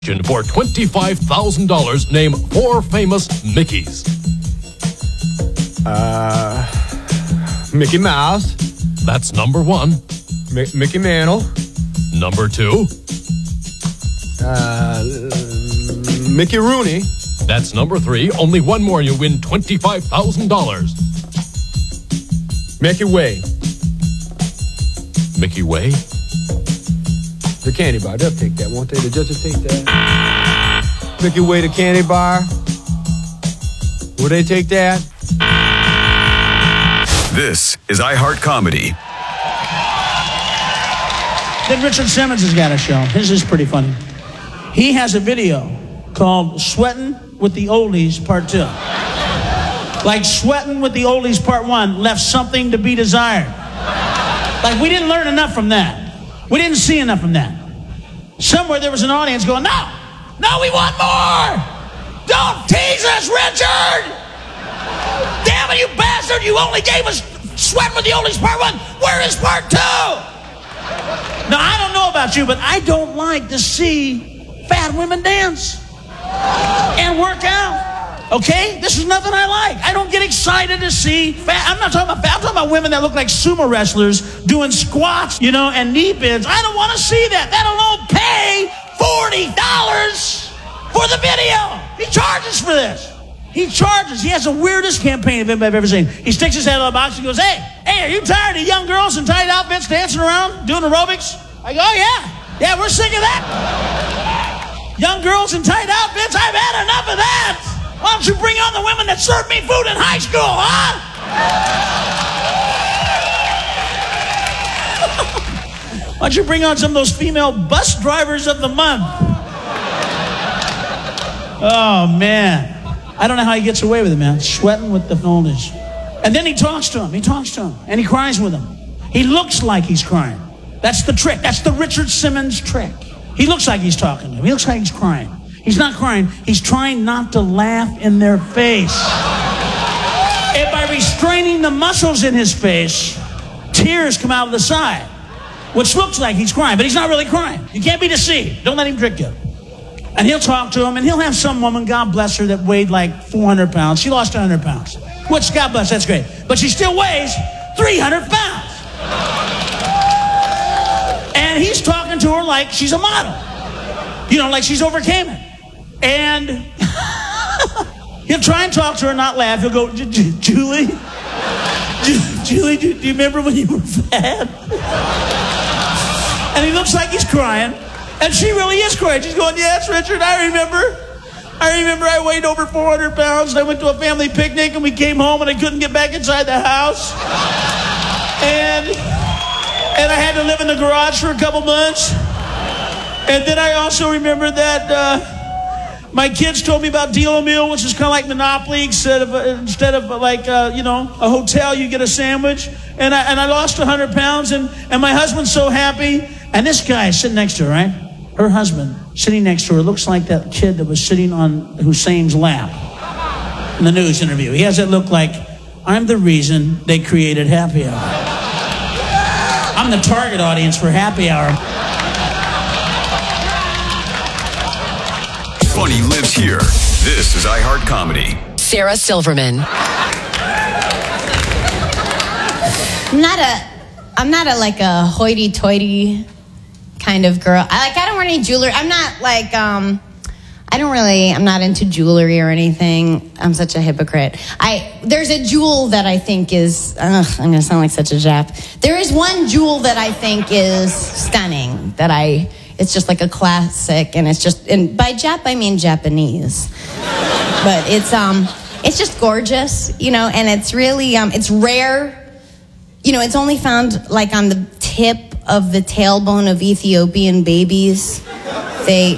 For $25,000, name 4 famous Mickeys. Mickey Mouse. That's number 1. Mickey Mantle. Number 2. Mickey Rooney. That's number 3. Only one more and you win $25,000. Mickey Way. Mickey Way? The candy bar. They'll take that, won't they? The judges take that. Mickey Way, the candy bar. Will they take that? This is iHeart Comedy. Then Richard Simmons has got a show. His is pretty funny. He has a video called Sweating with the Oldies Part 2. Like Sweating with the Oldies Part 1 left something to be desired. Like we didn't learn enough from that. We didn't see enough from that. Somewhere there was an audience going, no, we want more. Don't tease us, Richard. Damn it, you bastard. You only gave us Sweating with the Oldies Part 1. Where is Part 2? Now, I don't know about you, but I don't like to see fat women dance and work out. Okay? This is nothing I like. I don't get excited to see fat. I'm not talking about fat. I'm talking about women that look like sumo wrestlers doing squats, and knee bends. I don't want to see that. That alone pay $40 for the video. He charges for this. He charges. He has the weirdest campaign of anybody I've ever seen. He sticks his head out of the box and goes, hey, are you tired of young girls in tight outfits dancing around, doing aerobics? I go, oh, yeah. Yeah, we're sick of that. Young girls in tight outfits, I've had enough of that. Why don't you bring on the women that served me food in high school, huh? Why don't you bring on some of those female bus drivers of the month? Oh, man. I don't know how he gets away with it, man. Sweating with the oldies. And then he talks to him. And he cries with him. He looks like he's crying. That's the trick. That's the Richard Simmons trick. He looks like he's talking to him. He looks like he's crying. He's not crying. He's trying not to laugh in their face. And by restraining the muscles in his face, tears come out of the side, which looks like he's crying, but he's not really crying. You can't be deceived. Don't let him trick you. And he'll talk to him, and he'll have some woman, God bless her, that weighed like 400 pounds. She lost 100 pounds, which, God bless, that's great. But she still weighs 300 pounds. And he's talking to her like she's a model. Like she's overcame it. And he'll try and talk to her and not laugh. He'll go, Julie, do you remember when you were fat? And he looks like he's crying. And she really is crying. She's going, yes, Richard, I remember I weighed over 400 pounds. And I went to a family picnic and we came home and I couldn't get back inside the house. And I had to live in the garage for a couple months. And then I also remember that my kids told me about Deal a Meal, which is kind of like Monopoly, instead of a hotel, you get a sandwich. And I lost 100 pounds, and my husband's so happy. And this guy is sitting next to her, right? Her husband sitting next to her looks like that kid that was sitting on Hussein's lap in the news interview. He has that look like, I'm the reason they created Happy Hour. I'm the target audience for Happy Hour. Funny lives here. This is iHeart Comedy. Sarah Silverman. I'm not a hoity-toity kind of girl. I don't wear any jewelry. I'm not into jewelry or anything. I'm such a hypocrite. There's a jewel that I think is, I'm going to sound like such a Jap. There is one jewel that I think is stunning, it's just like a classic, and and by Jap, I mean Japanese. But it's just gorgeous, and it's really, it's rare. It's only found like on the tip of the tailbone of Ethiopian babies. They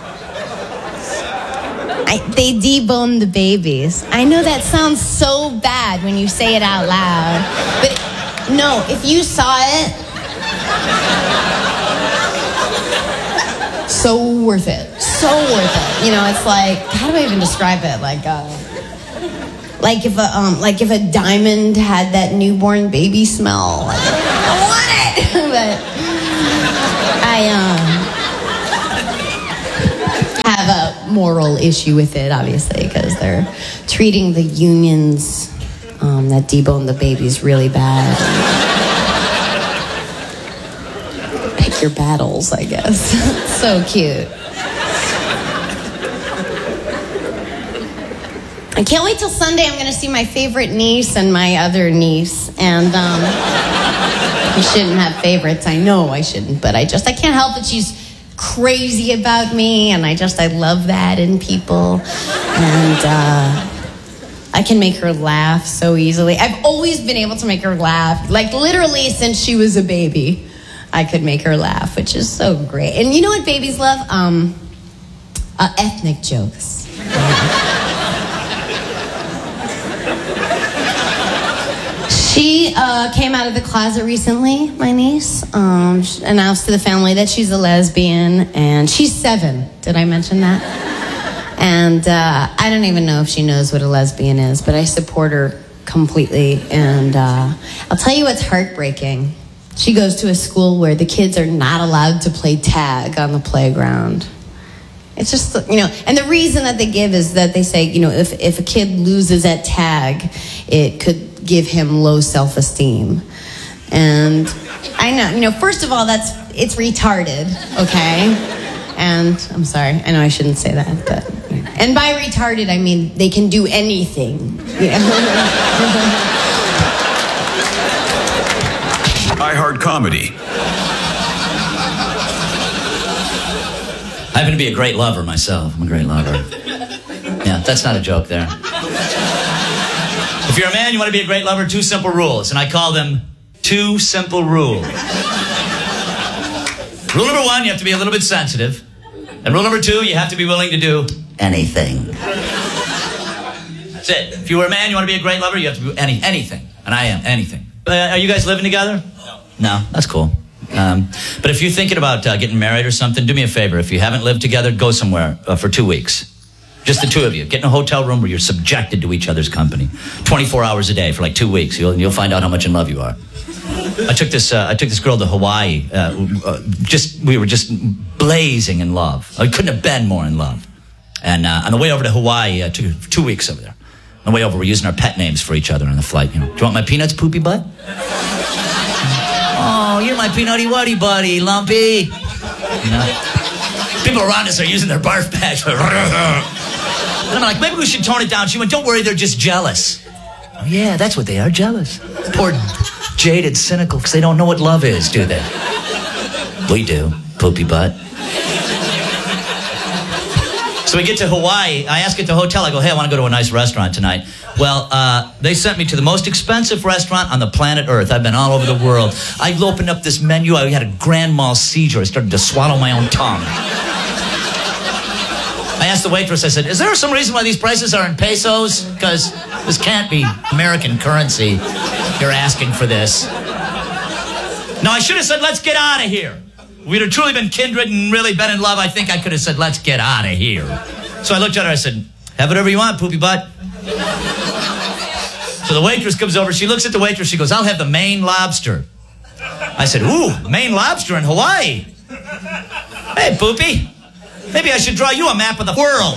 debone the babies. I know that sounds so bad when you say it out loud, but no, if you saw it, so worth it. It's like, how do I even describe it? Like if a diamond had that newborn baby smell. I want it, but moral issue with it, obviously, because they're treating the unions that debone the babies really bad. Pick your battles, I guess. So cute. I can't wait till Sunday. I'm going to see my favorite niece and my other niece. And you shouldn't have favorites. I know I shouldn't. But I can't help it. She's crazy about me. And I love that in people. And I can make her laugh so easily. I've always been able to make her laugh. Like literally since she was a baby, I could make her laugh, which is so great. And you know what babies love? Ethnic jokes. She came out of the closet recently, my niece. She announced to the family that she's a lesbian, and she's 7. Did I mention that? And I don't even know if she knows what a lesbian is, but I support her completely. And I'll tell you what's heartbreaking. She goes to a school where the kids are not allowed to play tag on the playground. It's just, and the reason that they give is that they say, if a kid loses at tag, it could give him low self-esteem. And I know, first of all, it's retarded, okay? And I'm sorry, I know I shouldn't say that, but, and by retarded, I mean they can do anything. iHeart Comedy. I happen to be a great lover myself. I'm a great lover. Yeah, that's not a joke there. If you're a man, you want to be a great lover, 2 simple rules. And I call them 2 simple rules. Rule number 1, you have to be a little bit sensitive. And rule number 2, you have to be willing to do anything. That's it. If you were a man, you want to be a great lover, you have to do anything. And I am, anything. Are you guys living together? No, that's cool. But if you're thinking about getting married or something, do me a favor. If you haven't lived together, go somewhere for 2 weeks. Just the 2 of you. Get in a hotel room where you're subjected to each other's company. 24 hours a day for like 2 weeks. You'll find out how much in love you are. I took this girl to Hawaii. We were just blazing in love. I couldn't have been more in love. And on the way over to Hawaii, I took 2 weeks over there. On the way over, we're using our pet names for each other on the flight. Do you want my peanuts, poopy butt? Oh, you're my peanutty wuddy buddy, lumpy. People around us are using their barf bags. And I'm like, maybe we should tone it down. She went, don't worry, they're just jealous. Oh, yeah, that's what they are, jealous. Poor jaded, cynical, because they don't know what love is, do they? We do, poopy butt. So we get to Hawaii. I ask at the hotel, I go, hey, I want to go to a nice restaurant tonight. Well, they sent me to the most expensive restaurant on the planet Earth. I've been all over the world. I opened up this menu. I had a grand mal seizure. I started to swallow my own tongue. I asked the waitress, I said, is there some reason why these prices are in pesos? Because this can't be American currency. You're asking for this. No, I should have said, let's get out of here. If we'd have truly been kindred and really been in love, I think I could have said, let's get out of here. So I looked at her, I said, have whatever you want, poopy butt. So the waitress comes over, she looks at the waitress, she goes, I'll have the Maine lobster. I said, ooh, Maine lobster in Hawaii. Hey, poopy, maybe I should draw you a map of the world.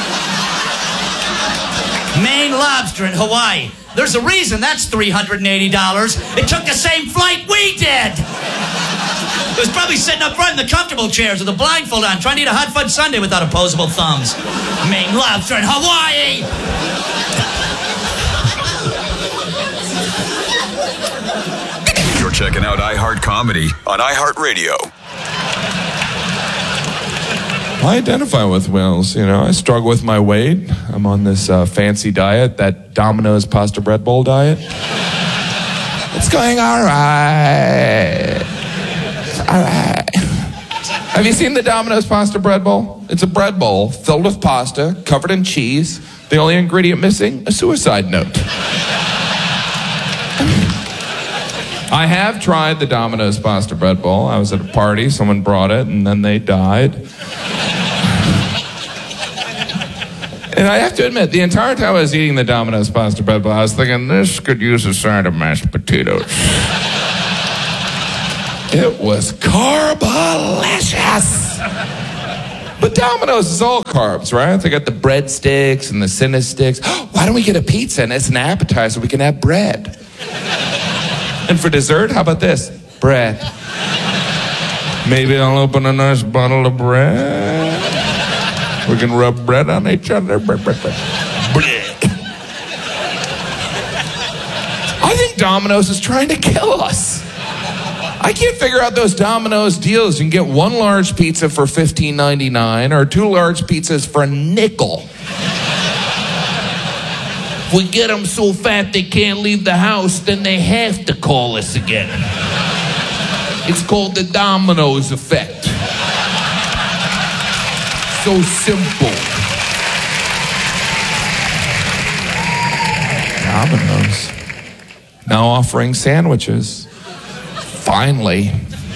Maine lobster in Hawaii. There's a reason that's $380. It took the same flight we did. It was probably sitting up front in the comfortable chairs with a blindfold on, trying to eat a hot fudge sundae without opposable thumbs. Maine lobster in Hawaii. You're checking out iHeart Comedy on iHeartRadio. I identify with Wills. I struggle with my weight. I'm on this fancy diet, that Domino's pasta bread bowl diet. It's going all right. All right. Have you seen the Domino's pasta bread bowl? It's a bread bowl filled with pasta, covered in cheese. The only ingredient missing, a suicide note. I have tried the Domino's pasta bread bowl. I was at a party, someone brought it, and then they died. And I have to admit, the entire time I was eating the Domino's pasta bread bowl, I was thinking, this could use a side of mashed potatoes. It was carbalicious. But Domino's is all carbs, right? They got the breadsticks and the Cinesticks. Why don't we get a pizza and as an appetizer we can have bread? And for dessert, how about this? Bread. Maybe I'll open a nice bottle of bread. We can rub bread on each other. Bread. I think Domino's is trying to kill us. I can't figure out those Domino's deals. You can get one large pizza for $15.99 or two large pizzas for a nickel. If we get them so fat they can't leave the house, then they have to call us again. It's called the Domino's effect. So simple. Domino's now offering sandwiches. Finally,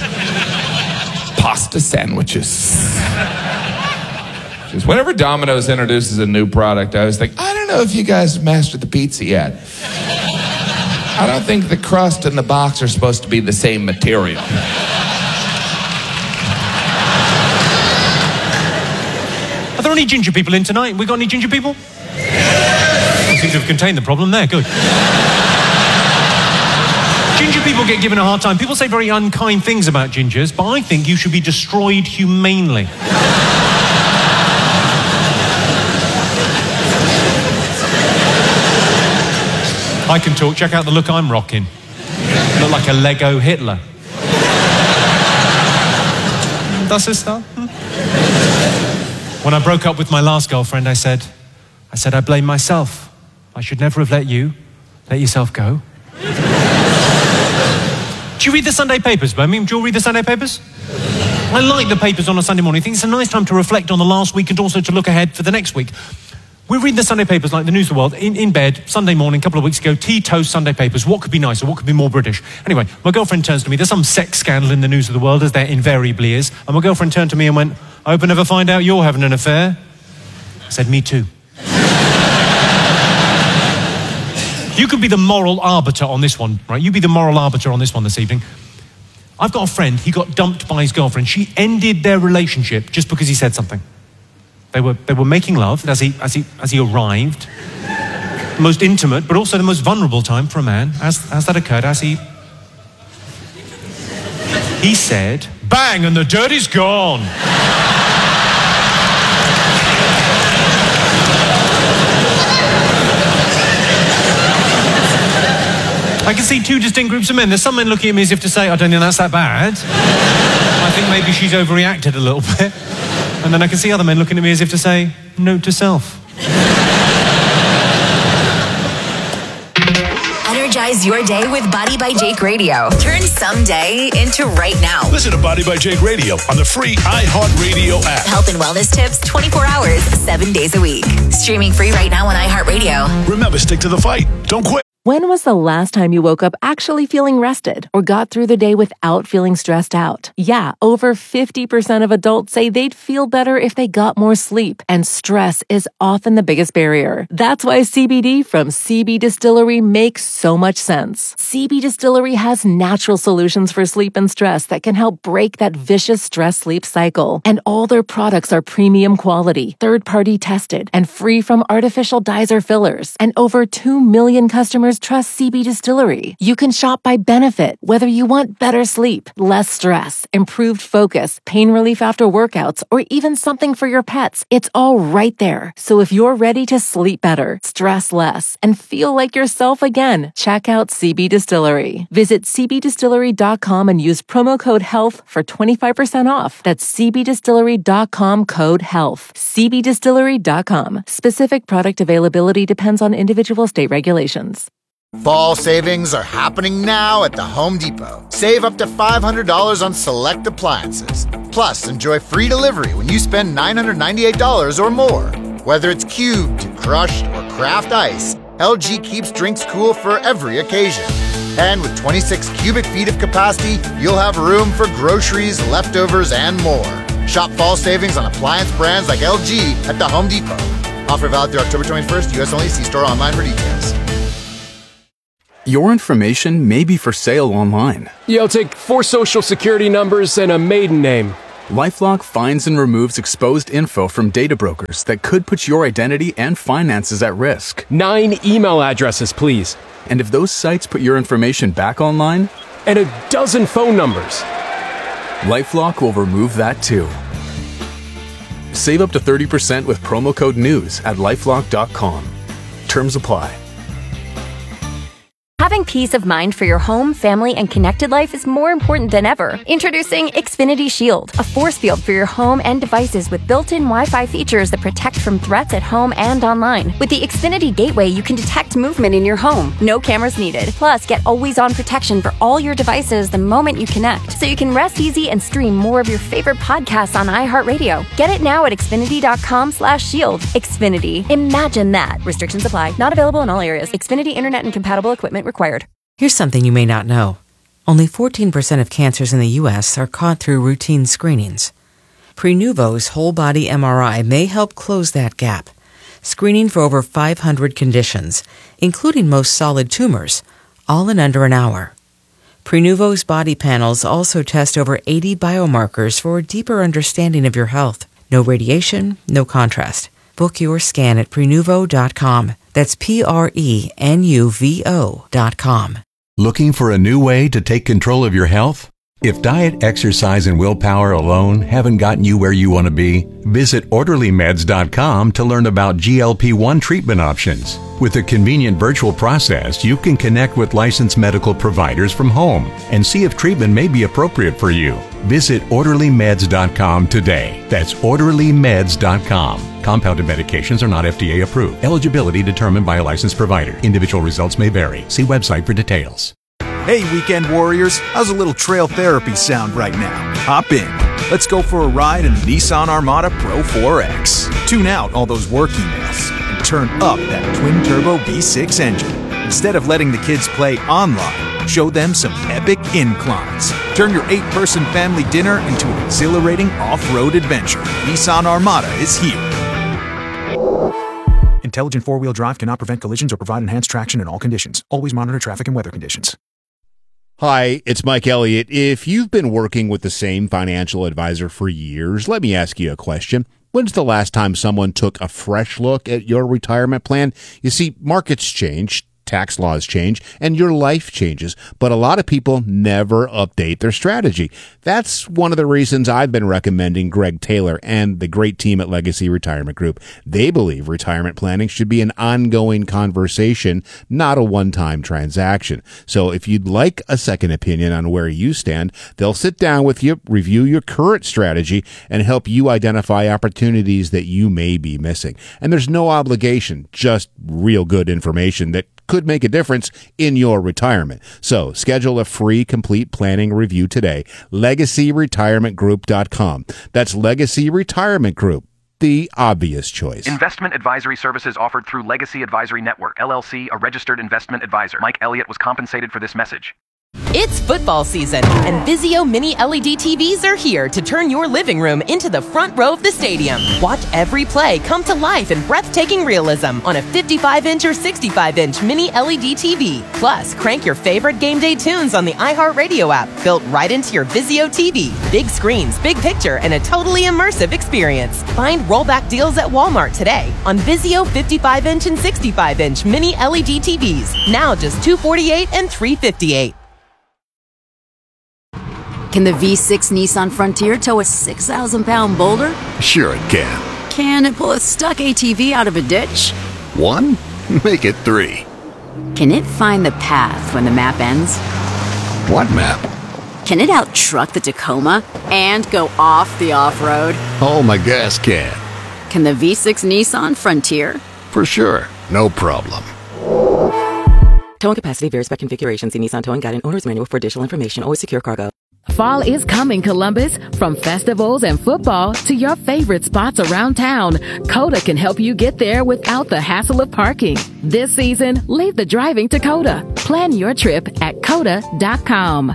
pasta sandwiches. Just whenever Domino's introduces a new product, I always think, I don't know if you guys mastered the pizza yet. I don't think the crust and the box are supposed to be the same material. Are there any ginger people in tonight? We got any ginger people? We seem to have contained the problem there. Good. Ginger people get given a hard time. People say very unkind things about gingers, but I think you should be destroyed humanely. I can talk. Check out the look I'm rocking. Look like a Lego Hitler. Das ist da. When I broke up with my last girlfriend, I said, I blame myself. I should never have let yourself go. Do you read the Sunday papers, Birmingham? Do you all read the Sunday papers? I like the papers on a Sunday morning. I think it's a nice time to reflect on the last week and also to look ahead for the next week. We read the Sunday papers like the News of the World in bed, Sunday morning, a couple of weeks ago, tea, toast, Sunday papers. What could be nicer? What could be more British? Anyway, my girlfriend turns to me. There's some sex scandal in the News of the World, as there invariably is. And my girlfriend turned to me and went, I hope I never find out you're having an affair. I said, me too. You could be the moral arbiter on this one, right? You be the moral arbiter on this one this evening. I've got a friend, he got dumped by his girlfriend. She ended their relationship just because he said something. They were making love as he arrived. The most intimate, but also the most vulnerable time for a man. As that occurred, he said, bang, and the dirty's gone. I can see two distinct groups of men. There's some men looking at me as if to say, I don't think that's that bad. I think maybe she's overreacted a little bit. And then I can see other men looking at me as if to say, note to self. Energize your day with Body by Jake Radio. Turn someday into right now. Listen to Body by Jake Radio on the free iHeartRadio app. Health and wellness tips 24 hours, 7 days a week. Streaming free right now on iHeartRadio. Remember, stick to the fight. Don't quit. When was the last time you woke up actually feeling rested or got through the day without feeling stressed out? Yeah, over 50% of adults say they'd feel better if they got more sleep, and stress is often the biggest barrier. That's why CBD from CB Distillery makes so much sense. CB Distillery has natural solutions for sleep and stress that can help break that vicious stress-sleep cycle. And all their products are premium quality, third-party tested, and free from artificial dyes or fillers. And over 2 million customers trust CB Distillery. You can shop by benefit, whether you want better sleep, less stress, improved focus, pain relief after workouts, or even something for your pets. It's all right there. So if you're ready to sleep better, stress less, and feel like yourself again, check out CB Distillery. Visit cbdistillery.com and use promo code HEALTH for 25% off. That's cbdistillery.com, code HEALTH. cbdistillery.com. Specific product availability depends on individual state regulations. Fall savings are happening now at the Home Depot. Save up to $500 on select appliances. Plus, enjoy free delivery when you spend $998 or more. Whether it's cubed, crushed, or craft ice, LG keeps drinks cool for every occasion. And with 26 cubic feet of capacity, you'll have room for groceries, leftovers, and more. Shop fall savings on appliance brands like LG at the Home Depot. Offer valid through October 21st, U.S. only. See store online for details. Your information may be for sale online. I'll take 4 social security numbers and a maiden name. LifeLock finds and removes exposed info from data brokers that could put your identity and finances at risk. 9 email addresses, please. And if those sites put your information back online? And a dozen phone numbers. LifeLock will remove that too. Save up to 30% with promo code NEWS at LifeLock.com. Terms apply. Having peace of mind for your home, family, and connected life is more important than ever. Introducing Xfinity Shield, a force field for your home and devices with built-in Wi-Fi features that protect from threats at home and online. With the Xfinity Gateway, you can detect movement in your home. No cameras needed. Plus, get always-on protection for all your devices the moment you connect, so you can rest easy and stream more of your favorite podcasts on iHeartRadio. Get it now at Xfinity.com/shield. Xfinity. Imagine that. Restrictions apply. Not available in all areas. Xfinity Internet and compatible equipment required. Here's something you may not know. Only 14% of cancers in the U.S. are caught through routine screenings. Prenuvo's whole-body MRI may help close that gap, screening for over 500 conditions, including most solid tumors, all in under an hour. Prenuvo's body panels also test over 80 biomarkers for a deeper understanding of your health. No radiation, no contrast. Book your scan at Prenuvo.com. That's Prenuvo.com. Looking for a new way to take control of your health? If diet, exercise, and willpower alone haven't gotten you where you want to be, visit OrderlyMeds.com to learn about GLP-1 treatment options. With a convenient virtual process, you can connect with licensed medical providers from home and see if treatment may be appropriate for you. Visit OrderlyMeds.com today. That's OrderlyMeds.com. Compounded medications are not FDA approved. Eligibility determined by a licensed provider. Individual results may vary. See website for details. Hey, weekend warriors, how's a little trail therapy sound right now? Hop in. Let's go for a ride in the Nissan Armada Pro 4X. Tune out all those work emails and turn up that twin-turbo V6 engine. Instead of letting the kids play online, show them some epic inclines. Turn your 8-person family dinner into an exhilarating off-road adventure. Nissan Armada is here. Intelligent four-wheel drive cannot prevent collisions or provide enhanced traction in all conditions. Always monitor traffic and weather conditions. Hi, it's Mike Elliott. If you've been working with the same financial advisor for years, let me ask you a question. When's the last time someone took a fresh look at your retirement plan? You see, markets change, tax laws change, and your life changes, but a lot of people never update their strategy. That's one of the reasons I've been recommending Greg Taylor and the great team at Legacy Retirement Group. They believe retirement planning should be an ongoing conversation, not a one-time transaction. So if you'd like a second opinion on where you stand, they'll sit down with you, review your current strategy, and help you identify opportunities that you may be missing. And there's no obligation, just real good information that could make a difference in your retirement. So schedule a free complete planning review today. LegacyRetirementGroup.com. That's Legacy Retirement Group, the obvious choice. Investment advisory services offered through Legacy Advisory Network, LLC, a registered investment advisor. Mike Elliott was compensated for this message. It's football season, and Vizio Mini LED TVs are here to turn your living room into the front row of the stadium. Watch every play come to life in breathtaking realism on a 55-inch or 65-inch Mini LED TV. Plus, crank your favorite game day tunes on the iHeartRadio app, built right into your Vizio TV. Big screens, big picture, and a totally immersive experience. Find rollback deals at Walmart today on Vizio 55-inch and 65-inch Mini LED TVs. Now just $248 and $358. Can the V6 Nissan Frontier tow a 6,000-pound boulder? Sure it can. Can it pull a stuck ATV out of a ditch? 1? Make it 3. Can it find the path when the map ends? What map? Can it out-truck the Tacoma and go off the off-road? Oh, my gas can. Can the V6 Nissan Frontier? For sure. No problem. Towing capacity varies by configuration. See Nissan Towing Guide and Owner's Manual for additional information. Always secure cargo. Fall is coming, Columbus. From festivals and football to your favorite spots around town, Coda can help you get there without the hassle of parking. This season, leave the driving to Coda. Plan your trip at Coda.com.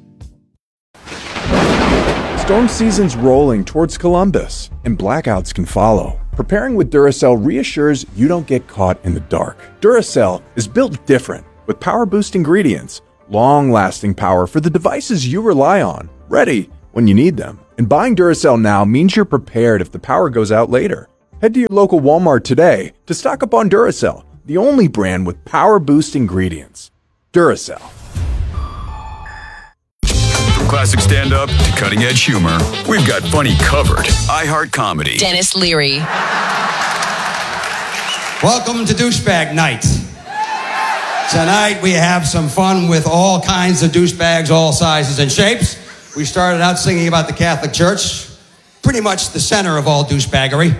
Storm season's rolling towards Columbus, and blackouts can follow. Preparing with Duracell reassures you don't get caught in the dark. Duracell is built different, with power-boost ingredients, long-lasting power for the devices you rely on, ready when you need them. And buying Duracell now means you're prepared if the power goes out later. Head to your local Walmart today to stock up on Duracell, the only brand with power boost ingredients. Duracell. From classic stand-up to cutting-edge humor, we've got funny covered. iHeart Comedy. Dennis Leary. Welcome to Douchebag Night. Tonight we have some fun with all kinds of douchebags, all sizes and shapes. We started out singing about the Catholic Church, pretty much the center of all douchebaggery.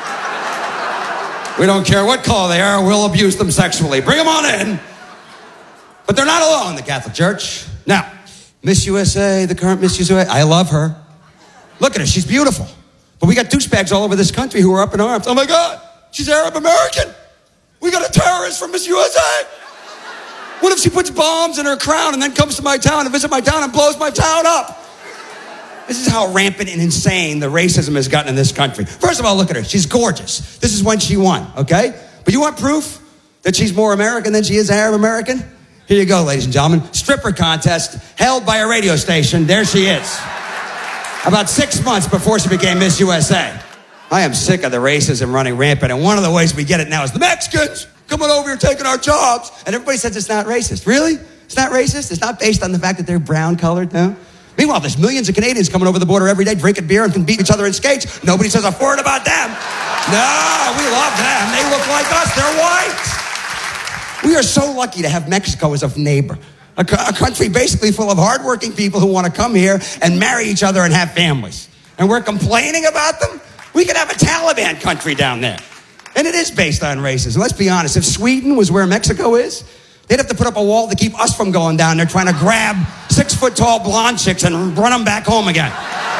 We don't care what color they are, we'll abuse them sexually. Bring them on in. But they're not alone, the Catholic Church. Now, Miss USA, the current Miss USA, I love her. Look at her, she's beautiful. But we got douchebags all over this country who are up in arms. Oh my God, she's Arab American. We got a terrorist from Miss USA. What if she puts bombs in her crown and then comes to my town and visit my town and blows my town up? This is how rampant and insane the racism has gotten in this country. First of all, look at her. She's gorgeous. This is when she won, okay? But you want proof that she's more American than she is Arab American? Here you go, ladies and gentlemen. Stripper contest held by a radio station. There she is. About 6 months before she became Miss USA. I am sick of the racism running rampant, and one of the ways we get it now is the Mexicans coming over here taking our jobs, and everybody says it's not racist. Really? It's not racist? It's not based on the fact that they're brown-colored, no? Meanwhile, there's millions of Canadians coming over the border every day, drinking beer and can beat each other in skates. Nobody says a word about them. No, we love them. They look like us. They're white. We are so lucky to have Mexico as a neighbor. A country basically full of hardworking people who want to come here and marry each other and have families. And we're complaining about them? We could have a Taliban country down there. And it is based on racism. Let's be honest. If Sweden was where Mexico is, they'd have to put up a wall to keep us from going down there trying to grab 6-foot-tall blonde chicks and run them back home again.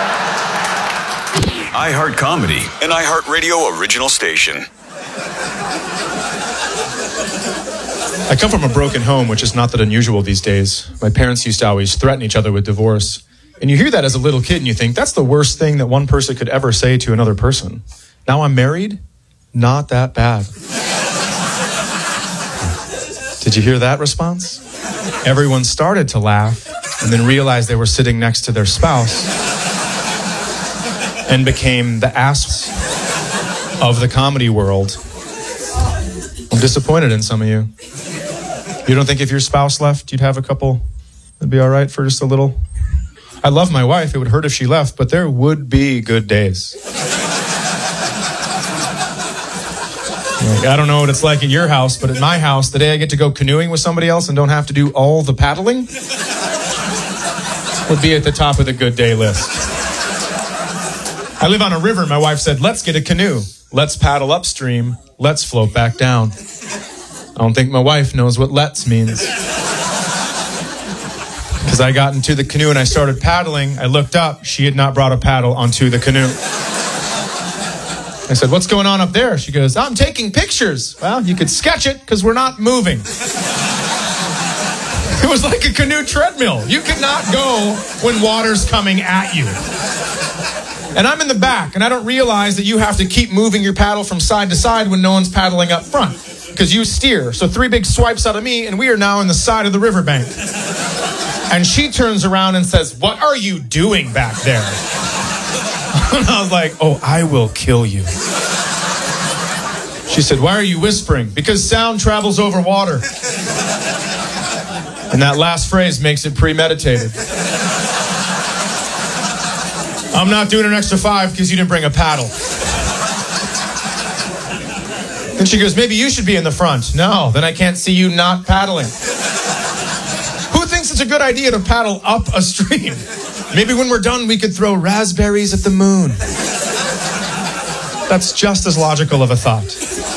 iHeart Comedy, an iHeart Radio original station. I come from a broken home, which is not that unusual these days. My parents used to always threaten each other with divorce. And you hear that as a little kid and you think, that's the worst thing that one person could ever say to another person. Now I'm married? Not that bad. Did you hear that response? Everyone started to laugh and then realized they were sitting next to their spouse and became the ass of the comedy world. I'm disappointed in some of you. You don't think if your spouse left, you'd have a couple that'd be all right for just a little? I love my wife. It would hurt if she left, but there would be good days. I don't know what it's like at your house, but at my house, the day I get to go canoeing with somebody else and don't have to do all the paddling would be at the top of the good day list. I live on a river. My wife said, let's get a canoe. Let's paddle upstream. Let's float back down. I don't think my wife knows what let's means. Because I got into the canoe and I started paddling. I looked up. She had not brought a paddle onto the canoe. I said, what's going on up there? She goes, I'm taking pictures. Well, you could sketch it because we're not moving. It was like a canoe treadmill. You could not go when water's coming at you. And I'm in the back, and I don't realize that you have to keep moving your paddle from side to side when no one's paddling up front, because you steer. So 3 big swipes out of me, and we are now on the side of the riverbank. And she turns around and says, what are you doing back there? And I was like, oh, I will kill you. She said, why are you whispering? Because sound travels over water. And that last phrase makes it premeditated. I'm not doing an extra 5 because you didn't bring a paddle. And she goes, maybe you should be in the front. No, then I can't see you not paddling. Who thinks it's a good idea to paddle up a stream? Maybe when we're done, we could throw raspberries at the moon. That's just as logical of a thought.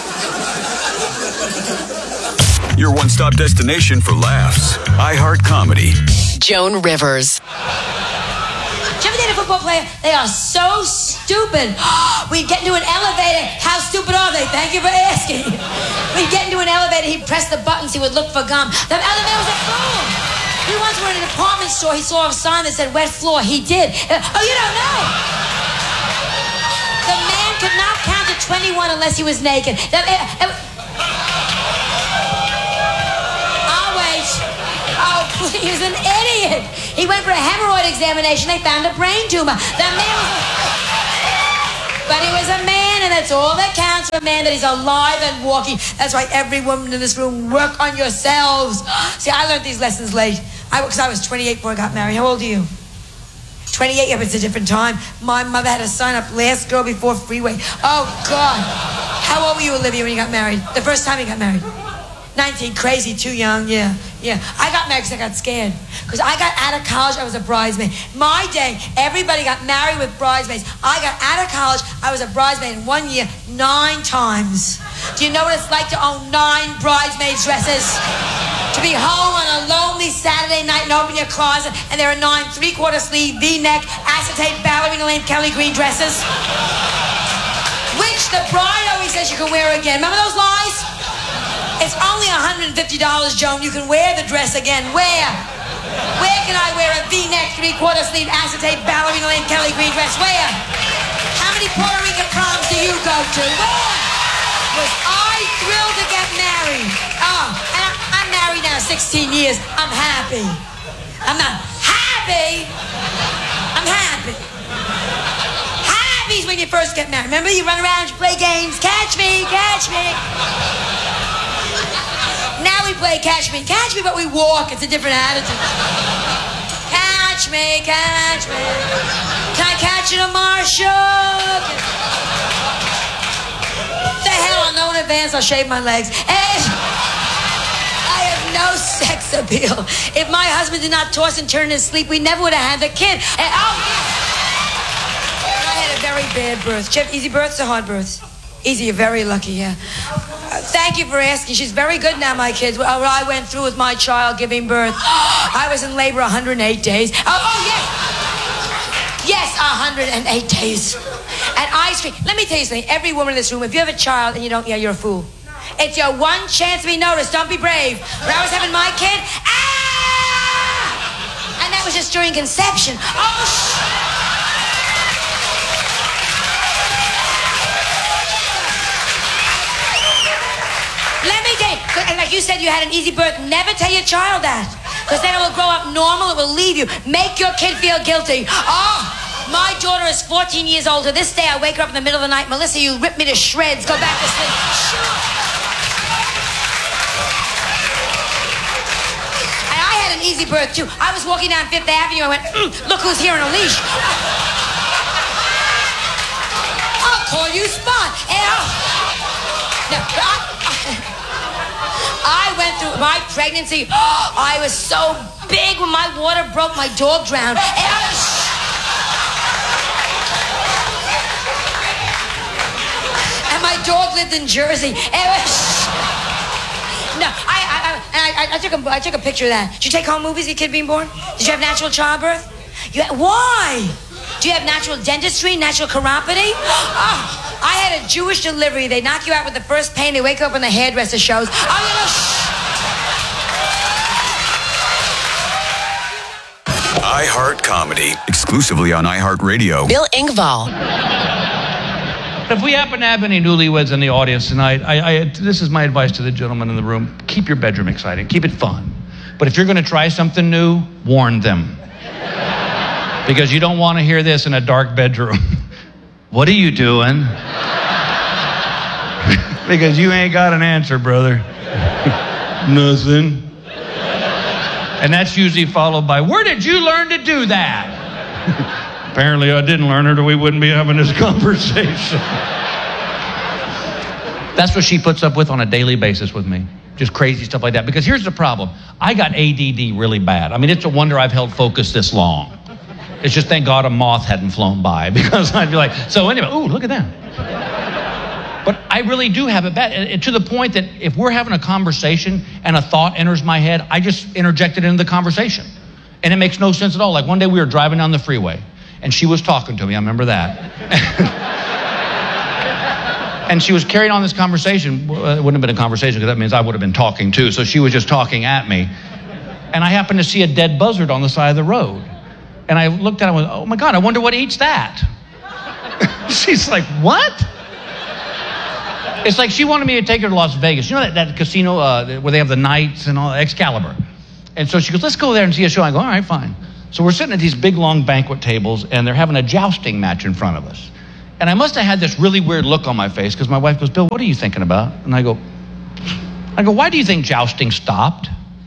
Your one-stop destination for laughs. iHeart Comedy. Joan Rivers. Did you ever date a football player? They are so stupid. We'd get into an elevator. How stupid are they? Thank you for asking. We'd get into an elevator. He'd press the buttons. He would look for gum. The elevator was a fool. He once went in a department store. He saw a sign that said wet floor. He did. Oh, you don't know. The man could not count to 21 unless he was naked. Oh, wait. Oh, he was an idiot. He went for a hemorrhoid examination. They found a brain tumor. The man was... But he was a man, and that's all that counts for a man, that he's alive and walking. That's why every woman in this room, work on yourselves. See, I learned these lessons late. Because I was 28 before I got married. How old are you? 28, yeah, but it's a different time. My mother had to sign up last girl before freeway. Oh, God. How old were you, Olivia, when you got married? The first time you got married? 19, crazy, too young, yeah. I got married because I got scared. Because I got out of college, I was a bridesmaid. My day, everybody got married with bridesmaids. I got out of college, I was a bridesmaid in 1 year, 9 times. Do you know what it's like to own 9 bridesmaid dresses? To be home on a lonely Saturday night and open your closet and there are 9 3/4 sleeve, V-neck, acetate, ballerina length, Kelly Green dresses. Which the bride always says you can wear again. Remember those lies? It's only $150, Joan. You can wear the dress again. Where? Where can I wear a V-neck, 3/4 sleeve, acetate, ballerina length, Kelly Green dress? Where? How many Puerto Rican proms do you go to? Where? Was I thrilled to get married? Oh, and I'm married now 16 years. I'm happy. I'm not happy. I'm happy. Happy's when you first get married. Remember, you run around, you play games. Catch me, catch me. Now we play catch me, but we walk. It's a different attitude. Catch me, catch me. Can I catch you to Marshall? The hell, I'll know in advance. I'll shave my legs. And I have no sex appeal. If my husband did not toss and turn in his sleep, we never would have had the kid. And I had a very bad birth. Do you have easy births or hard births? Easy, you're very lucky, yeah. Thank you for asking. She's very good now, my kids. What I went through with my child giving birth. I was in labor 108 days. Oh, yes. Yes, 108 days. And ice cream. Let me tell you something. Every woman in this room, if you have a child and you don't, you're a fool. It's your one chance to be noticed. Don't be brave. When I was having my kid, and that was just during conception. Let me tell you, and like you said, you had an easy birth. Never tell your child that. Because then it will grow up normal, it will leave you. Make your kid feel guilty. Oh, my daughter is 14 years old. To this day, I wake her up in the middle of the night. Melissa, you ripped me to shreds. Go back to sleep. And I had an easy birth, too. I was walking down Fifth Avenue. I went, look who's here on a leash. I'll call you Spot. And I went through my pregnancy. I was so big when my water broke, my dog drowned. And my dog lived in Jersey. I took a picture of that. Did you take home movies of your kid being born? Did you have natural childbirth? Why? Do you have natural dentistry, natural chiropody? I had a Jewish delivery. They knock you out with the first pain. They wake up when the hairdresser shows. iHeart Comedy, exclusively on iHeartRadio. Bill Engvall. If we happen to have any newlyweds in the audience tonight, this is my advice to the gentlemen in the room. Keep your bedroom exciting. Keep it fun. But if you're going to try something new, warn them. Because you don't want to hear this in a dark bedroom. What are you doing? Because you ain't got an answer, brother. Nothing. And that's usually followed by, where did you learn to do that? Apparently I didn't learn it or we wouldn't be having this conversation. That's what she puts up with on a daily basis with me. Just crazy stuff like that. Because here's the problem. I got ADD really bad. I mean, it's a wonder I've held focus this long. It's just thank God a moth hadn't flown by, because I'd be like, so anyway, ooh, look at that. But I really do have it bad, to the point that if we're having a conversation and a thought enters my head, I just interject it into the conversation. And it makes no sense at all. Like one day we were driving down the freeway and she was talking to me, I remember that. And she was carrying on this conversation. Well, it wouldn't have been a conversation because that means I would have been talking too. So she was just talking at me. And I happened to see a dead buzzard on the side of the road. And I looked at it and went, oh my God, I wonder what eats that. She's like, what? It's like she wanted me to take her to Las Vegas. You know that casino where they have the nights and all, Excalibur. And so she goes, let's go there and see a show. I go, all right, fine. So we're sitting at these big, long banquet tables, and they're having a jousting match in front of us. And I must have had this really weird look on my face, because my wife goes, Bill, what are you thinking about? And I go, why do you think jousting stopped?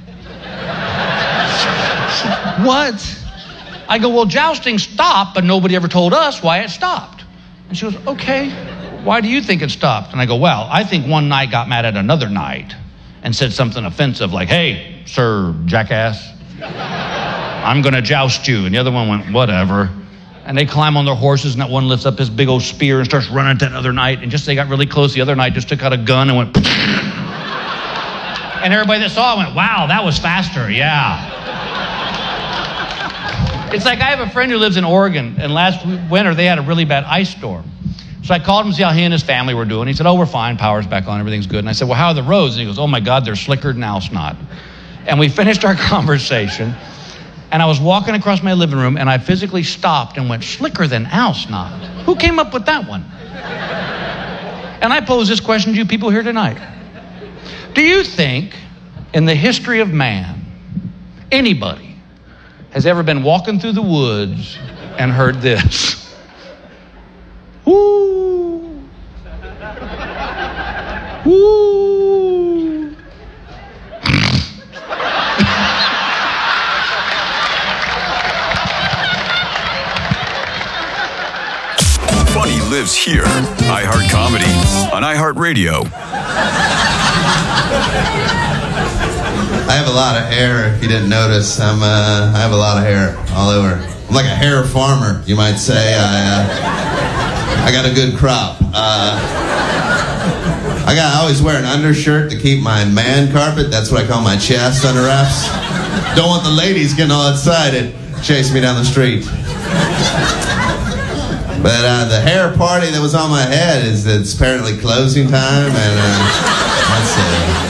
What? I go, well, jousting stopped, but nobody ever told us why it stopped. And she goes, okay, why do you think it stopped? And I go, well, I think one knight got mad at another knight and said something offensive like, hey, sir, jackass, I'm going to joust you. And the other one went, whatever. And they climb on their horses, and that one lifts up his big old spear and starts running at that other knight. And just as they got really close, the other knight just took out a gun and went, and everybody that saw it went, wow, that was faster, yeah. It's like I have a friend who lives in Oregon, and last winter they had a really bad ice storm. So I called him to see how he and his family were doing. He said, oh, we're fine, power's back on, everything's good. And I said, well, how are the roads? And he goes, oh my God, they're slicker than owl snot. And we finished our conversation, and I was walking across my living room, and I physically stopped and went, slicker than owl snot? Who came up with that one? And I pose this question to you people here tonight. Do you think in the history of man, anybody has ever been walking through the woods and heard this? Woo! Woo! Funny lives here. iHeart Comedy on iHeartRadio. I have a lot of hair, if you didn't notice. I have a lot of hair all over. I'm like a hair farmer, you might say. I got a good crop. I always wear an undershirt to keep my man carpet. That's what I call my chest under wraps. Don't want the ladies getting all excited, chase me down the street. But the hair party that was on my head it's apparently closing time, and that's it.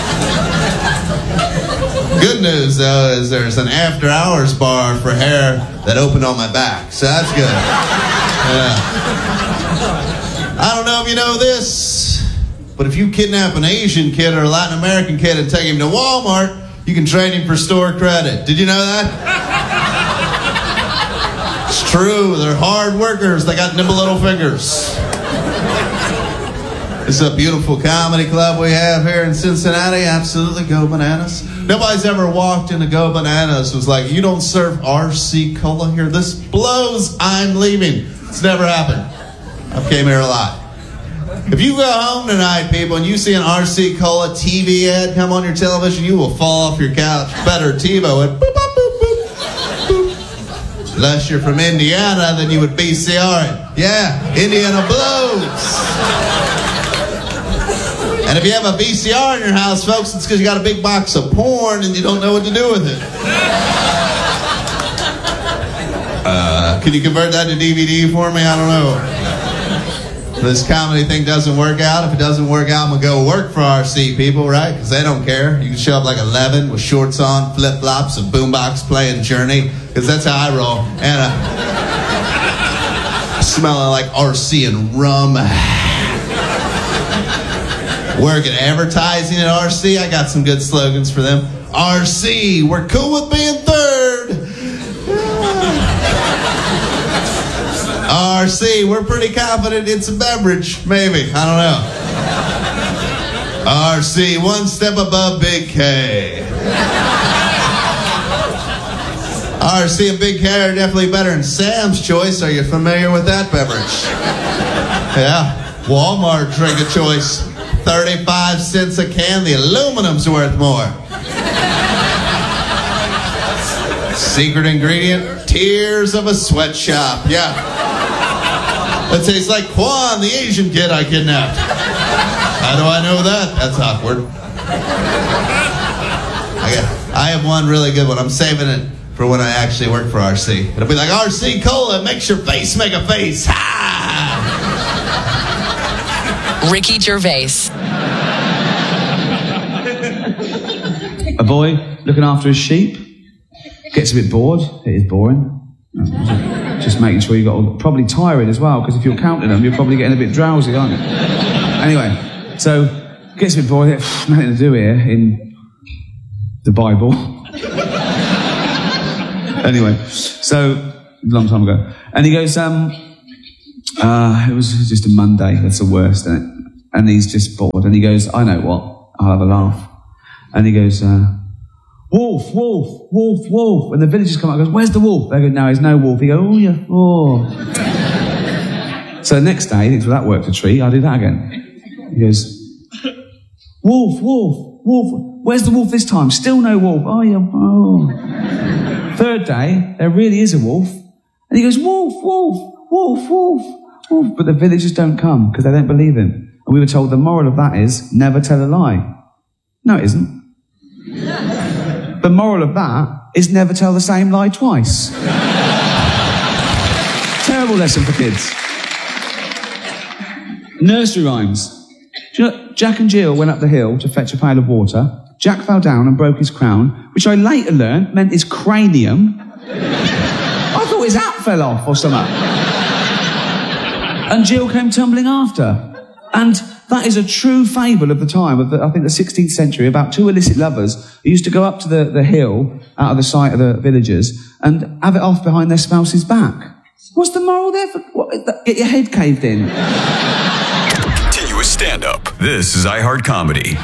Good news, though, is there's an after-hours bar for hair that opened on my back, so that's good. Yeah. I don't know if you know this, but if you kidnap an Asian kid or a Latin American kid and take him to Walmart, you can trade him for store credit. Did you know that? It's true. They're hard workers. They got nimble little fingers. It's a beautiful comedy club we have here in Cincinnati. Absolutely, Go Bananas. Nobody's ever walked into Go Bananas was like, you don't serve RC Cola here? This blows. I'm leaving. It's never happened. I've came here a lot. If you go home tonight, people, and you see an RC Cola TV ad come on your television, you will fall off your couch. Better TiVo it. Boop, boop, boop, boop, boop. Unless you're from Indiana, then you would VCR it. Yeah, Indiana blows. And if you have a VCR in your house, folks, it's because you got a big box of porn and you don't know what to do with it. Can you convert that to DVD for me? I don't know. This comedy thing doesn't work out. If it doesn't work out, I'm going to go work for RC people, right? Because they don't care. You can show up like 11 with shorts on, flip-flops, and boombox playing Journey. Because that's how I roll. And smelling like RC and rum. Work at advertising at RC. I got some good slogans for them. RC, we're cool with being third. RC, we're pretty confident it's a beverage. Maybe. I don't know. RC, one step above Big K. RC and Big K are definitely better than Sam's Choice. Are you familiar with that beverage? Yeah. Walmart drink of choice. 35 cents a can. The aluminum's worth more. Secret ingredient, tears of a sweatshop. Yeah. It tastes like Quan, the Asian kid I kidnapped. How do I know that? That's awkward. I have one really good one. I'm saving it for when I actually work for RC. It'll be like, RC Cola makes your face make a face. Ha! Ricky Gervais. A boy looking after his sheep gets a bit bored. It is boring. Just making sure you've got probably tiring as well, because if you're counting them, you're probably getting a bit drowsy, aren't you? Anyway, so gets a bit bored. Nothing to do here in the Bible. Anyway, So, a long time ago. And he goes, it was just a Monday. That's the worst, isn't it? And he's just bored. And he goes, I know what. I'll have a laugh. And he goes, wolf, wolf, wolf, wolf. And the villagers come up and goes, where's the wolf? They go, no, there's no wolf. He goes, oh, yeah, oh. So the next day, he thinks, well, that worked a treat. I'll do that again. He goes, wolf, wolf, wolf. Where's the wolf this time? Still no wolf. Oh, yeah, oh. Third day, there really is a wolf. And he goes, wolf, wolf, wolf, wolf, wolf. But the villagers don't come because they don't believe him. And we were told the moral of that is never tell a lie. No, it isn't. The moral of that is never tell the same lie twice. Terrible lesson for kids. Nursery rhymes. Jack and Jill went up the hill to fetch a pail of water. Jack fell down and broke his crown, which I later learned meant his cranium. I thought his hat fell off or something. And Jill came tumbling after. And that is a true fable of the time, of I think the 16th century, about two illicit lovers who used to go up to the hill out of the sight of the villagers and have it off behind their spouse's back. What's the moral there? Get your head caved in. Continuous stand-up. This is iHeart Comedy.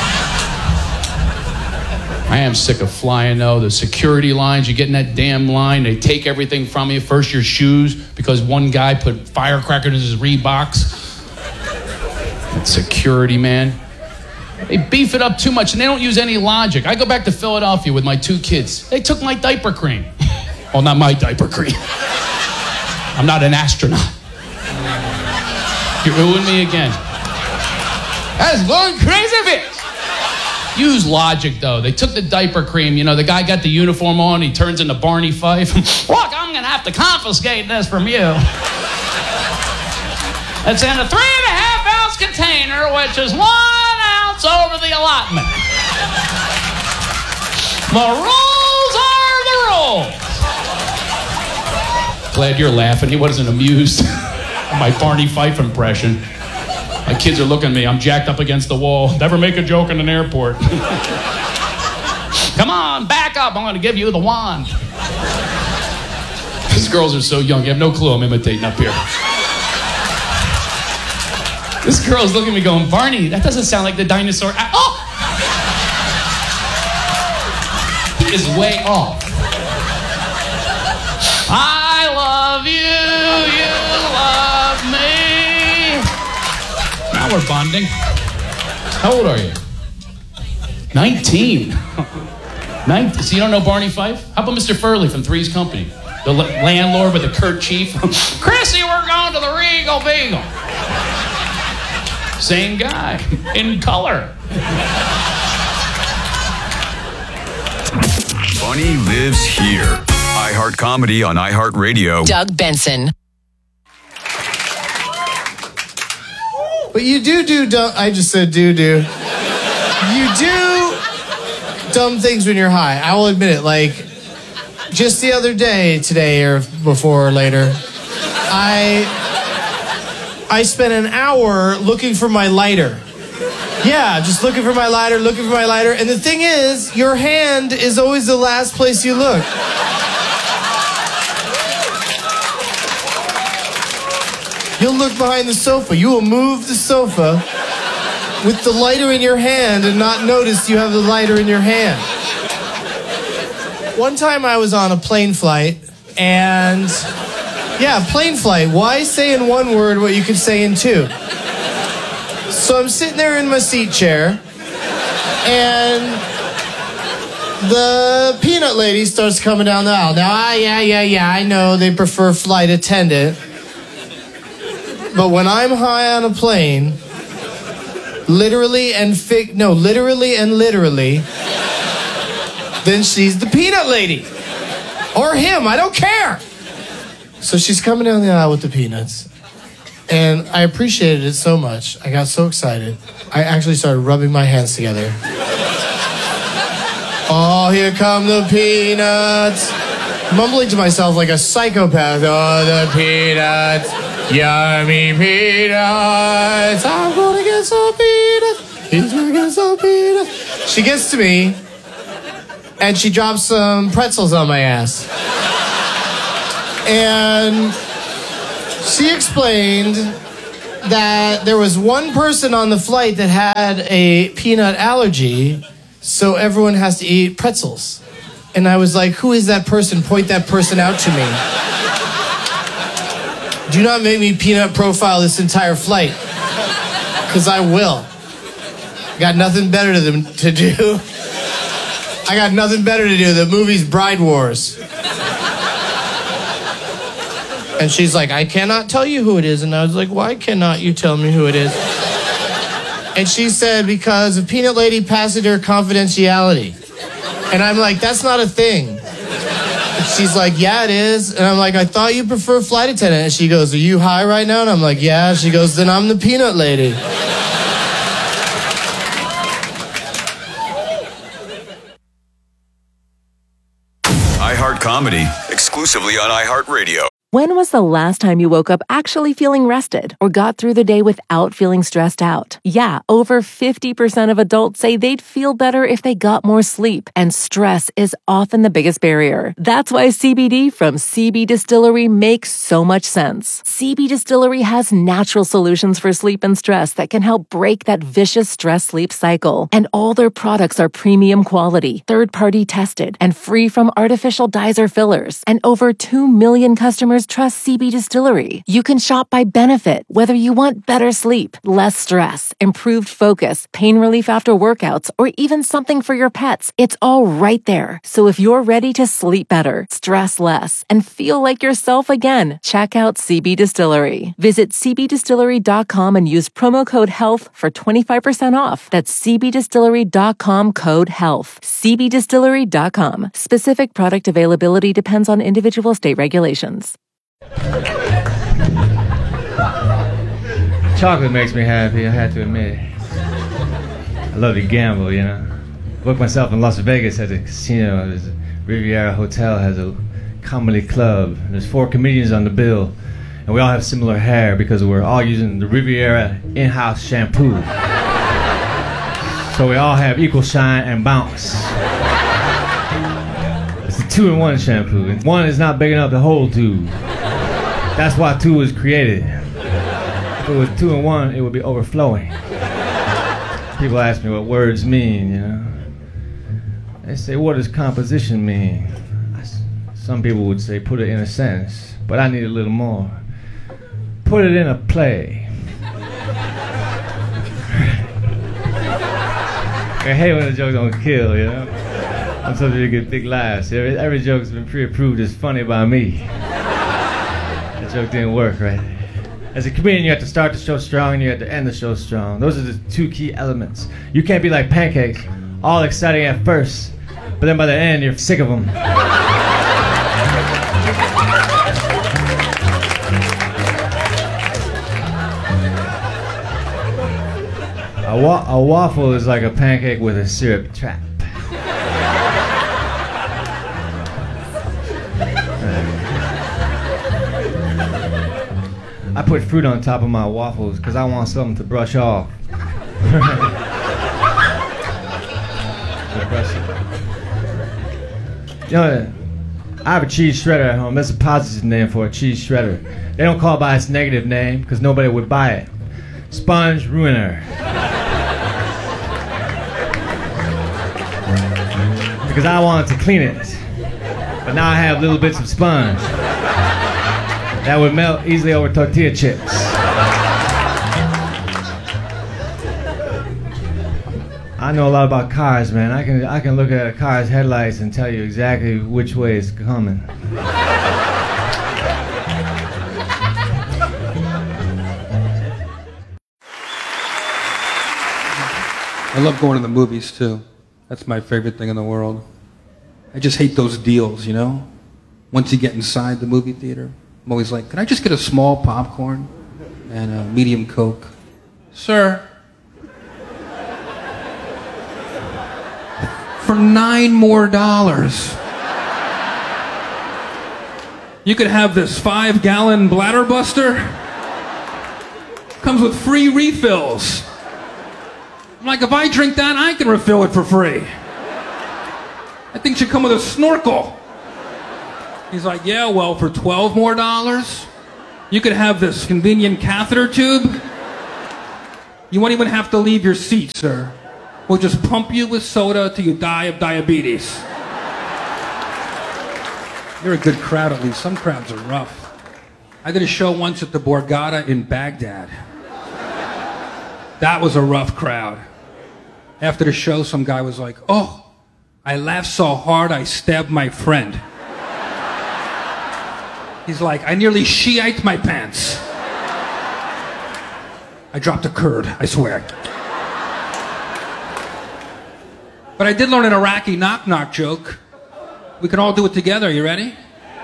I am sick of flying, though. The security lines, you get in that damn line, they take everything from you. First your shoes, because one guy put firecrackers in his Reeboks. That security, man. They beef it up too much, and they don't use any logic. I go back to Philadelphia with my 2 kids. They took my diaper cream. Well, not my diaper cream. I'm not an astronaut. You ruined me again. That's one crazy bitch. Use logic, though. They took the diaper cream. You know, the guy got the uniform on. He turns into Barney Fife. Look, I'm going to have to confiscate this from you. It's in a 3.5-ounce container, which is 1 ounce over the allotment. The rules are the rules. Glad you're laughing. He wasn't amused at my Barney Fife impression. My kids are looking at me. I'm jacked up against the wall. Never make a joke in an airport. Come on, back up. I'm going to give you the wand. These girls are so young. You have no clue I'm imitating up here. This girl's looking at me going, Barney, that doesn't sound like the dinosaur. Oh! He is way off. I love you, you love me. Now we're bonding. How old are you? 19. 19. So you don't know Barney Fife? How about Mr. Furley from Three's Company? The landlord with the kerchief. Chrissy, we're going to the Regal Beagle. Same guy, in color. Funny lives here. iHeart Comedy on iHeartRadio. Doug Benson. But you do dumb... I just said do. You do dumb things when you're high. I will admit it. Like, just the other day, today or before or later, I spent an hour looking for my lighter. Yeah, just looking for my lighter. And the thing is, your hand is always the last place you look. You'll look behind the sofa. You will move the sofa with the lighter in your hand and not notice you have the lighter in your hand. One time I was on a plane flight and... Yeah, plane flight. Why say in one word what you could say in 2? So I'm sitting there in my seat chair, and the peanut lady starts coming down the aisle. Now, I know they prefer flight attendant, but when I'm high on a plane, literally and literally, then she's the peanut lady. Or him, I don't care. So she's coming down the aisle with the peanuts. And I appreciated it so much. I got so excited. I actually started rubbing my hands together. Oh, here come the peanuts. Mumbling to myself like a psychopath. Oh, the peanuts. Yummy peanuts. I'm gonna get some peanuts. He's gonna get some peanuts. She gets to me, and she drops some pretzels on my ass. And she explained that there was one person on the flight that had a peanut allergy, so everyone has to eat pretzels. And I was like, who is that person? Point that person out to me. Do not make me peanut profile this entire flight, because I will. Got nothing better to do. I got nothing better to do. The movie's Bride Wars. And she's like, I cannot tell you who it is. And I was like, why cannot you tell me who it is? And she said, because of Peanut Lady passenger confidentiality. And I'm like, that's not a thing. And she's like, yeah, it is. And I'm like, I thought you prefer flight attendant. And she goes, are you high right now? And I'm like, yeah. She goes, then I'm the Peanut Lady. iHeart Comedy, exclusively on iHeartRadio. When was the last time you woke up actually feeling rested or got through the day without feeling stressed out? Yeah, over 50% of adults say they'd feel better if they got more sleep, and stress is often the biggest barrier. That's why CBD from CB Distillery makes so much sense. CB Distillery has natural solutions for sleep and stress that can help break that vicious stress-sleep cycle. And all their products are premium quality, third-party tested, and free from artificial dyes or fillers. And over 2 million customers trust CB Distillery. You can shop by benefit, whether you want better sleep, less stress, improved focus, pain relief after workouts, or even something for your pets. It's all right there. So if you're ready to sleep better, stress less, and feel like yourself again, check out CB Distillery. Visit cbdistillery.com and use promo code HEALTH for 25% off. That's cbdistillery.com code HEALTH. cbdistillery.com. Specific product availability depends on individual state regulations. Chocolate makes me happy, I had to admit it. I love to gamble, you know. Booked myself in Las Vegas at a casino. There's a Riviera Hotel has a comedy club. There's 4 comedians on the bill, and we all have similar hair because we're all using the Riviera in-house shampoo. So we all have equal shine and bounce. It's a 2-in-1 shampoo. And 1 is not big enough to hold 2. That's why 2 was created. If it was 2-in-1, it would be overflowing. People ask me what words mean, you know. They say, what does composition mean? Some people would say, put it in a sentence, but I need a little more. Put it in a play. I hate when a joke don't kill, you know. I'm supposed to get big laughs. Every joke's been pre-approved as funny by me. That joke didn't work, right? As a comedian, you have to start the show strong and you have to end the show strong. Those are the 2 key elements. You can't be like pancakes, all exciting at first, but then by the end, you're sick of them. A waffle is like a pancake with a syrup trap. I put fruit on top of my waffles because I want something to brush off. You know, I have a cheese shredder at home. That's a positive name for a cheese shredder. They don't call it by its negative name because nobody would buy it. Sponge ruiner. Because I wanted to clean it. But now I have little bits of sponge that would melt easily over tortilla chips. I know a lot about cars, man. I can look at a car's headlights and tell you exactly which way it's coming. I love going to the movies too. That's my favorite thing in the world. I just hate those deals, you know? Once you get inside the movie theater, I'm always like, can I just get a small popcorn and a medium Coke? Sir. For $9 more. You could have this 5-gallon bladder buster. Comes with free refills. I'm like, if I drink that, I can refill it for free. That thing should come with a snorkel. He's like, yeah, well, for $12 more, you could have this convenient catheter tube. You won't even have to leave your seat, sir. We'll just pump you with soda till you die of diabetes. You're a good crowd, at least. Some crowds are rough. I did a show once at the Borgata in Baghdad. That was a rough crowd. After the show, some guy was like, oh, I laughed so hard I stabbed my friend. He's like, I nearly Shiite my pants. I dropped a curd, I swear. But I did learn an Iraqi knock-knock joke. We can all do it together. You ready?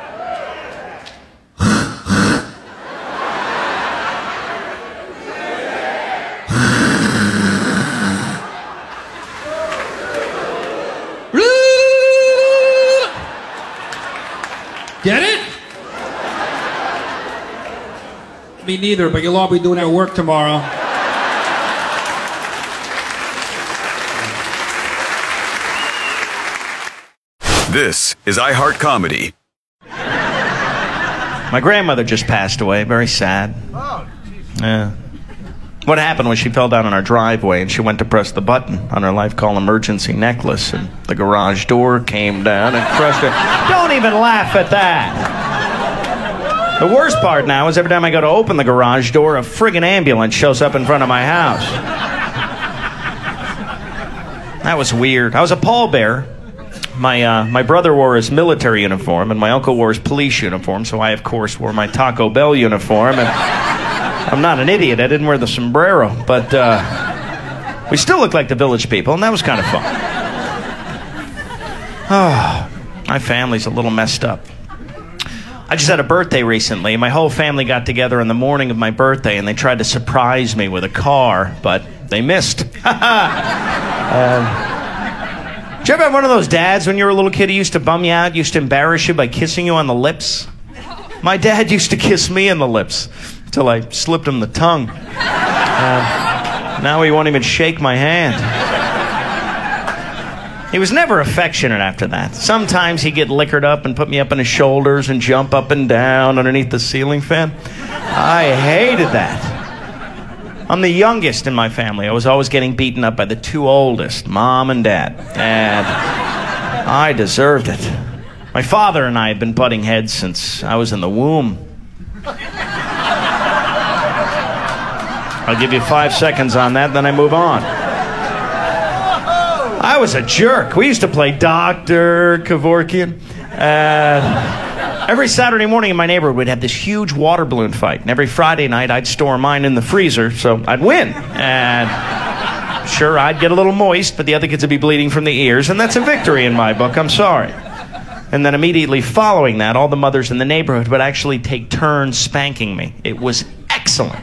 Get it? Me neither, but you'll all be doing our work tomorrow. This is iHeart Comedy. My grandmother just passed away. Very sad. Yeah. What happened was she fell down in our driveway and she went to press the button on her life call emergency necklace and the garage door came down and crushed her. Don't even laugh at that. The worst part now is every time I go to open the garage door, a friggin' ambulance shows up in front of my house. That was weird. I was a pallbearer. My brother wore his military uniform and my uncle wore his police uniform, so I, of course, wore my Taco Bell uniform. And I'm not an idiot. I didn't wear the sombrero, but we still look like the Village People, and that was kind of fun. Oh, my family's a little messed up. I just had a birthday recently. My whole family got together on the morning of my birthday, and they tried to surprise me with a car, but they missed. Did you ever have one of those dads when you were a little kid who used to bum you out, used to embarrass you by kissing you on the lips? My dad used to kiss me on the lips until I slipped him the tongue. Now he won't even shake my hand. He was never affectionate after that. Sometimes he'd get liquored up and put me up on his shoulders and jump up and down underneath the ceiling fan. I hated that. I'm the youngest in my family. I was always getting beaten up by the two oldest, Mom and Dad. And I deserved it. My father and I had been butting heads since I was in the womb. I'll give you 5 seconds on that, then I move on. I was a jerk. We used to play Dr. Kevorkian. Every Saturday morning in my neighborhood, we'd have this huge water balloon fight. And every Friday night, I'd store mine in the freezer, so I'd win. And sure, I'd get a little moist, but the other kids would be bleeding from the ears, and that's a victory in my book. I'm sorry. And then immediately following that, all the mothers in the neighborhood would actually take turns spanking me. It was excellent.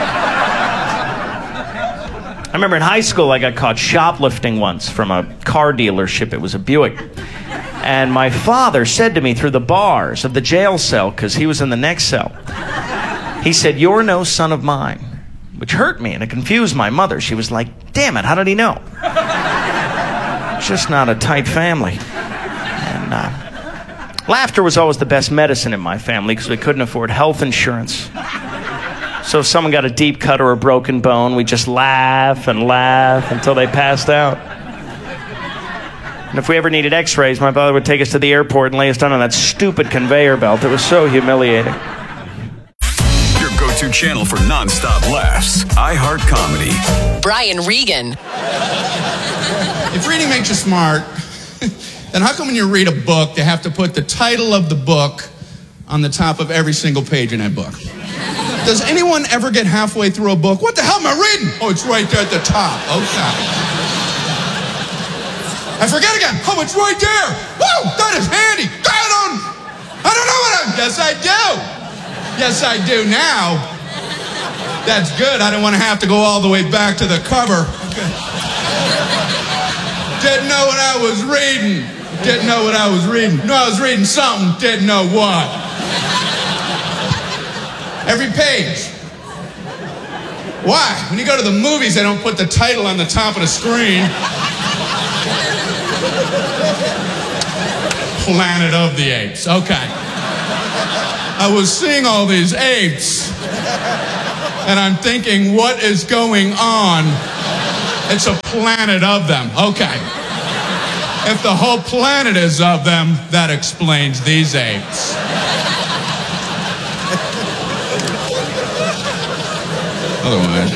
I remember in high school, I got caught shoplifting once from a car dealership. It was a Buick. And my father said to me through the bars of the jail cell, because he was in the next cell, he said, "You're no son of mine," which hurt me and it confused my mother. She was like, "Damn it, how did he know?" It's just not a tight family. And laughter was always the best medicine in my family because we couldn't afford health insurance. So if someone got a deep cut or a broken bone, we'd just laugh and laugh until they passed out. And if we ever needed x-rays, my father would take us to the airport and lay us down on that stupid conveyor belt. It was so humiliating. Your go-to channel for non-stop laughs. iHeart Comedy. Brian Regan. If reading makes you smart, then how come when you read a book, they have to put the title of the book on the top of every single page in that book? Does anyone ever get halfway through a book? What the hell am I reading? Oh, it's right there at the top. Okay. I forget again. Oh, it's right there. Woo! That is handy. I don't know what I'm... Yes, I do. Yes, I do now. That's good. I don't want to have to go all the way back to the cover. Didn't know what I was reading. Didn't know what I was reading. No, I was reading something. Didn't know what. Every page. Why? When you go to the movies, they don't put the title on the top of the screen. Planet of the Apes. Okay. I was seeing all these apes, and I'm thinking, what is going on? It's a planet of them. Okay. If the whole planet is of them, that explains these apes. Otherwise.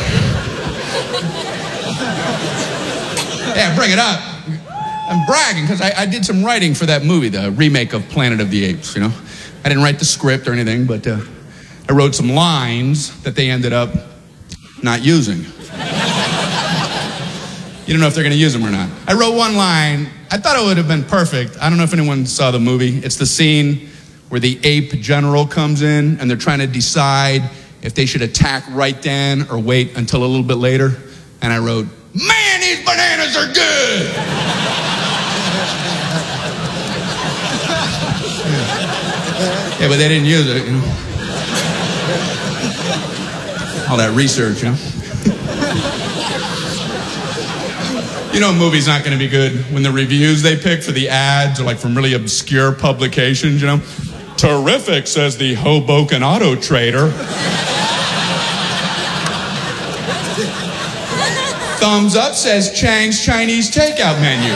Yeah, bring it up. I'm bragging because I did some writing for that movie, the remake of Planet of the Apes, you know. I didn't write the script or anything, but I wrote some lines that they ended up not using. You don't know if they're going to use them or not. I wrote one line. I thought it would have been perfect. I don't know if anyone saw the movie. It's the scene where the ape general comes in and they're trying to decide if they should attack right then or wait until a little bit later. And I wrote, man, these bananas are good. Yeah, but they didn't use it, you know. All that research, you know. You know a movie's not going to be good when the reviews they pick for the ads are like from really obscure publications, you know. Terrific, says the Hoboken Auto Trader. Thumbs up, says Chang's Chinese takeout menu.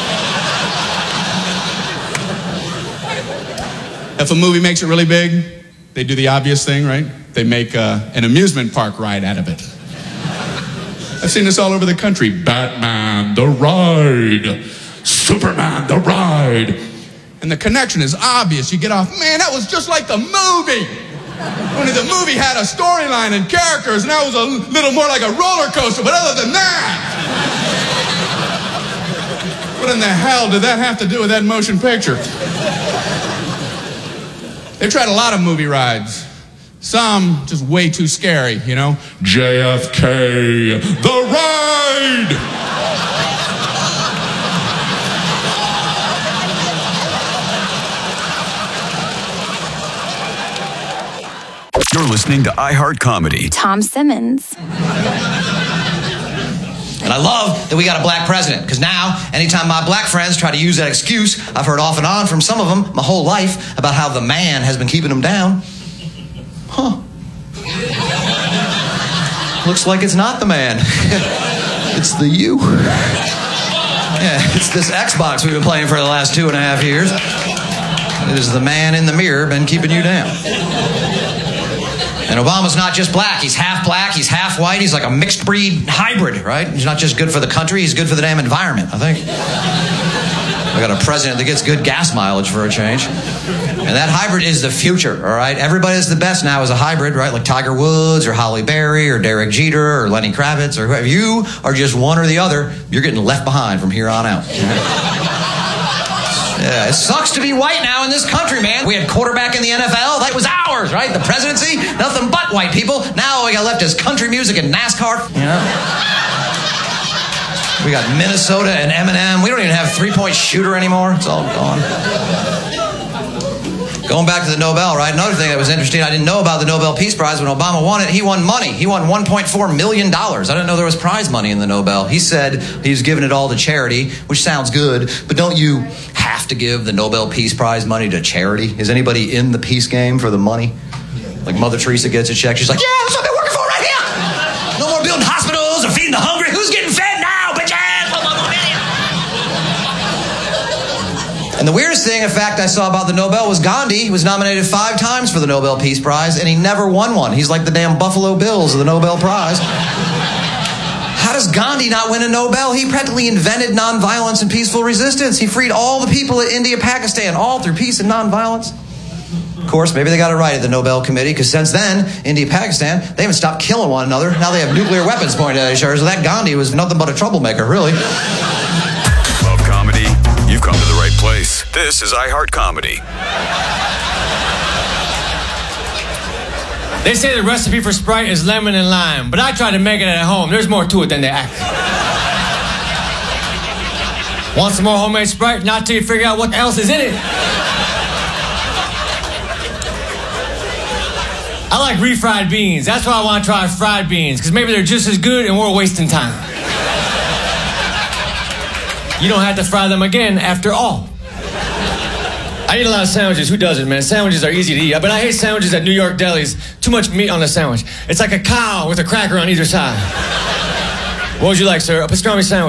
If a movie makes it really big, they do the obvious thing, right? They make an amusement park ride out of it. I've seen this all over the country. Batman, the ride. Superman, the ride. And the connection is obvious. You get off, man, that was just like the movie. Only the movie had a storyline and characters, and that was a little more like a roller coaster, but other than that. What in the hell did that have to do with that motion picture? They've tried a lot of movie rides. Some just way too scary, you know? JFK, the ride! You're listening to iHeart Comedy. Tom Simmons. And I love that we got a black president, because now, anytime my black friends try to use that excuse, I've heard off and on from some of them my whole life about how the man has been keeping them down. Huh. Looks like it's not the man. It's the you. Yeah, it's this Xbox we've been playing for the last 2.5 years. It is the man in the mirror been keeping you down. And Obama's not just black, he's half white, he's like a mixed breed hybrid, right? He's not just good for the country, he's good for the damn environment, I think. We got a president that gets good gas mileage for a change. And that hybrid is the future, all right? Everybody that's the best now is a hybrid, right? Like Tiger Woods or Halle Berry or Derek Jeter or Lenny Kravitz or whoever. You are just one or the other. You're getting left behind from here on out. Yeah, it sucks to be white now in this country, man. We had quarterback in the NFL. That was ours, right? The presidency, nothing but white people. Now all we got left is country music and NASCAR, you know? We got Minnesota and Eminem. We don't even have three-point shooter anymore. It's all gone. Going back to the Nobel, right? Another thing that was interesting, I didn't know about the Nobel Peace Prize. When Obama won it, he won money. He won $1.4 million. I didn't know there was prize money in the Nobel. He said he's giving it all to charity, which sounds good, but don't you have to give the Nobel Peace Prize money to charity? Is anybody in the peace game for the money? Like Mother Teresa gets a check. She's like, yeah, that's what I've been working for right here. No more building hospitals or feeding the hungry. Who's getting fed now, bitches? And the weirdest thing, in fact, I saw about the Nobel was Gandhi was nominated 5 times for the Nobel Peace Prize, and he never won one. He's like the damn Buffalo Bills of the Nobel Prize. How does Gandhi not win a Nobel? He practically invented nonviolence and peaceful resistance. He freed all the people in India, Pakistan, all through peace and nonviolence. Of course, maybe they got it right at the Nobel Committee, because since then, India, Pakistan, they haven't stopped killing one another. Now they have nuclear weapons pointed at each other, so that Gandhi was nothing but a troublemaker, really. Love comedy? You've come to the right place. This is iHeart Comedy. They say the recipe for Sprite is lemon and lime, but I try to make it at home. There's more to it than they act. Want some more homemade Sprite? Not till you figure out what else is in it. I like refried beans. That's why I want to try fried beans, because maybe they're just as good and we're wasting time. You don't have to fry them again after all. I I eat a lot of sandwiches. Who doesn't, man? Sandwiches are easy to eat. But I hate sandwiches at New York delis. Too much meat on the sandwich. It's like a cow with a cracker on either side. What would you like, sir? A pastrami sandwich.